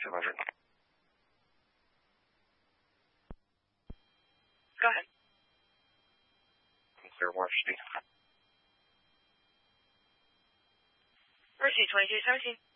200. Go ahead. Clear water speed. Mercy 2217.